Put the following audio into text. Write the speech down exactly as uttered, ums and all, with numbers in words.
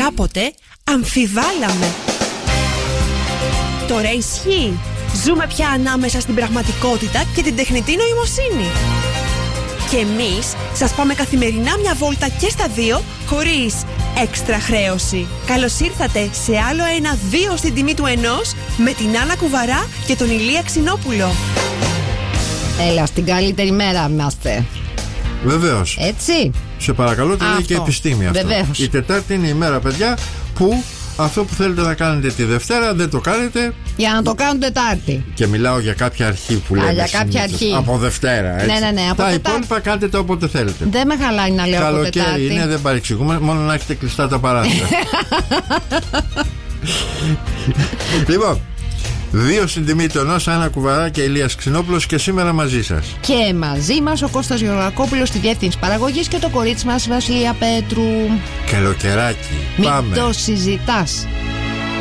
κάποτε αμφιβάλαμε. Τώρα ισχύει. Ζούμε πια ανάμεσα στην πραγματικότητα και την τεχνητή νοημοσύνη. Και εμείς σας πάμε καθημερινά μια βόλτα και στα δύο, χωρίς έξτρα χρέωση. Καλώς ήρθατε σε άλλο ένα δύο στην τιμή του ενός, με την Άννα Κουβαρά και τον Ηλία Ξινόπουλο. Έλα, στην καλύτερη μέρα είμαστε. Βεβαίως. Έτσι. Σε παρακαλώ, το λέει και η επιστήμη αυτό. Βεβαίως. Η Τετάρτη είναι η μέρα, παιδιά, που αυτό που θέλετε να κάνετε τη Δευτέρα δεν το κάνετε. Για να το κάνουν Τετάρτη. Και μιλάω για κάποια αρχή που λέμε. Για κάποια συνήθως. αρχή. Από Δευτέρα, έτσι. Ναι, ναι, ναι. Από τα Τετάρτη. υπόλοιπα κάντε τα όποτε θέλετε. Δεν με χαλάει να λέω από Τετάρτη. Καλοκαίρι είναι, δεν παρεξηγούμε, μόνο να έχετε κλειστά τα παράθυρα. Λοιπόν, δύο στην τιμή του ενός, Άννα Κουβαρά και Ηλίας Ξινόπουλος, και σήμερα μαζί σας. Και μαζί μας ο Κώστας Γεωργακόπουλος στη διεύθυνση παραγωγής και το κορίτσι μας Βασιλεία Πέτρου. Καλοκαιράκι. Μην Πάμε. το συζητάς.